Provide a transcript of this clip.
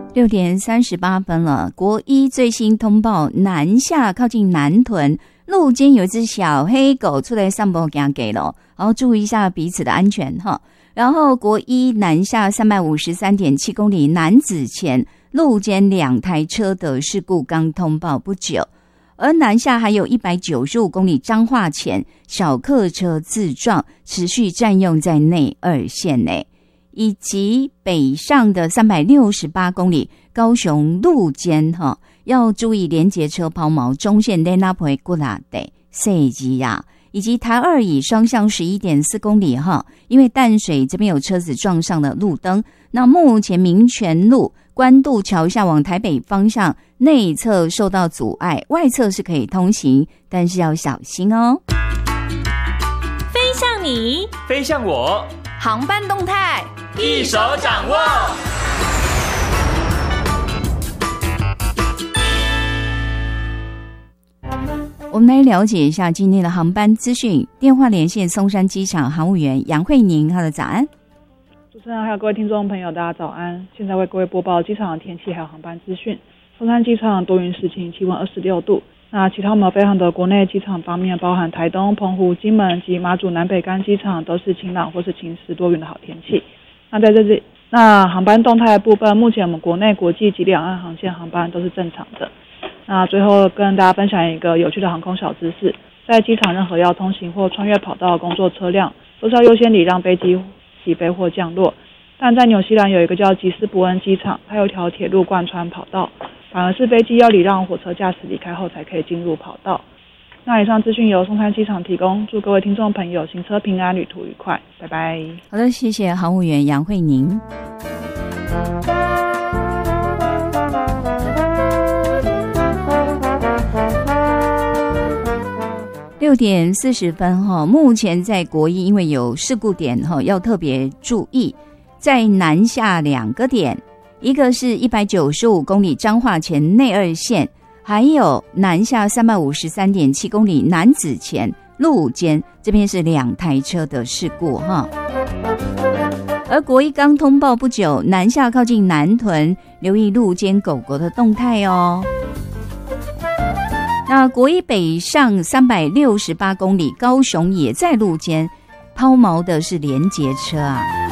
6点38分了。国一最新通报，南下靠近南屯路肩有一只小黑狗出来散步，给它给了，然后注意一下彼此的安全哈。然后国一南下353.7公里南子前路肩2台车的事故刚通报不久，而南下还有195公里彰化前小客车自撞持续占用在内2线内，以及北上的368公里高雄路肩要注意连结车抛锚，中线在那陪过来的设计呀，以及台2乙双向11.4公里因为淡水这边有车子撞上了路灯，那目前民权路关渡桥下往台北方向内侧受到阻碍，外侧是可以通行，但是要小心哦。 飞向你， 飞向我， 航班动态一手掌握。 我们来了解一下今天的航班资讯。电话连线松山机场航务员杨慧宁，她的早安。 主持人还有各位听众朋友，大家早安。现在为各位播报机场的天气还有航班资讯。松山机场多云时晴，气温26度。那其他我们飞航的国内机场方面，包含台东、澎湖、金门及马祖南北干机场都是晴朗或是晴时多云的好天气。那航班动态的部分，目前我们国内国际及两岸航线航班都是正常的。那最后跟大家分享一个有趣的航空小知识，在机场任何要通行或穿越跑道的工作车辆都是要优先礼让飞机起飞或降落，但在纽西兰有一个叫吉斯伯恩机场，它有一条铁路贯穿跑道，反而是飞机要礼让火车驾驶离开后才可以进入跑道。那以上资讯由松山机场提供，祝各位听众朋友行车平安，旅途愉快，拜拜。 好的，谢谢航务员杨慧宁。6点40分目前在国一因为有事故点要特别注意，在南下2个点，一个是195公里彰化前内2线，还有南下353.7公里南子前路肩，这边是2台车的事故而国一刚通报不久，南下靠近南屯，留意路肩狗狗的动态哦。那国一北上368公里高雄也在路肩抛锚的是连结车啊。